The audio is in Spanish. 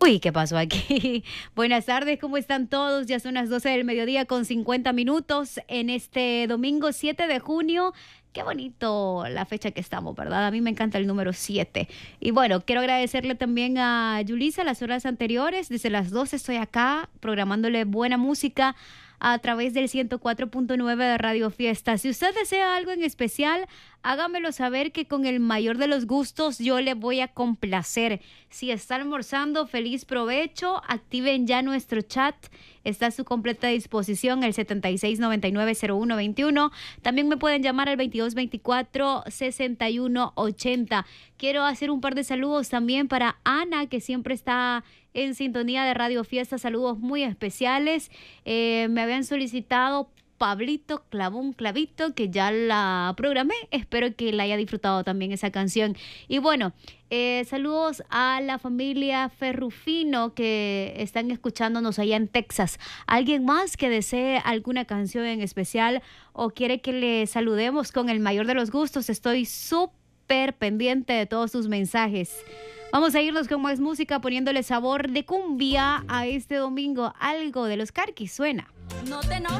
Uy, ¿qué pasó aquí? Buenas tardes, ¿cómo están todos? Ya son las 12 del mediodía con 50 minutos en este domingo 7 de junio. Qué bonito la fecha que estamos, ¿verdad? A mí me encanta el número 7. Y bueno, quiero agradecerle también a Yulisa las horas anteriores. Desde las 12 estoy acá programándole buena música a través del 104.9 de Radio Fiesta. Si usted desea algo en especial, hágamelo saber que con el mayor de los gustos yo le voy a complacer. Si está almorzando, feliz provecho. Activen ya nuestro chat. Está a su completa disposición el 76990121. También me pueden llamar al 2224-6180. Quiero hacer un par de saludos también para Ana, que siempre está en sintonía de Radio Fiesta. Saludos muy especiales. Me habían solicitado Pablito clavó un clavito, que ya la programé. Espero que la haya disfrutado también esa canción. Y bueno, saludos a la familia Ferrufino que están escuchándonos allá en Texas. ¿Alguien más que desee alguna canción en especial o quiere que le saludemos con el mayor de los gustos? Estoy súper pendiente de todos sus mensajes. Vamos a irnos con más música, poniéndole sabor de cumbia a este domingo. Algo de los Carquis suena. No te enojes.